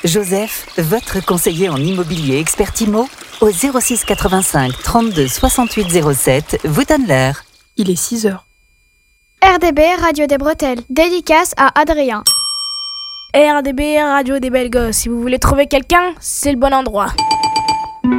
Joseph, votre conseiller en immobilier expert IMO, au 06 85 32 68 07, vous donne l'heure. Il est 6h. RDB, Radio des Bretelles. Dédicace à Adrien. RDB, Radio des Belles Gosses. Si vous voulez trouver quelqu'un, c'est le bon endroit.